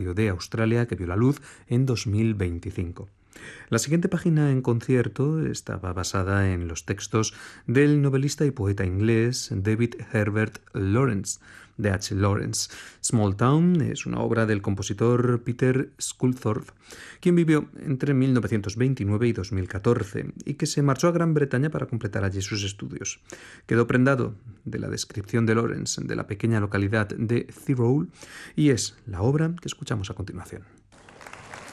Radio de Australia que vio la luz en 2025. La siguiente página en concierto estaba basada en los textos del novelista y poeta inglés David Herbert Lawrence, de H. Lawrence. Small Town es una obra del compositor Peter Sculthorpe, quien vivió entre 1929 y 2014 y que se marchó a Gran Bretaña para completar allí sus estudios. Quedó prendado de la descripción de Lawrence de la pequeña localidad de Thirroul y es la obra que escuchamos a continuación.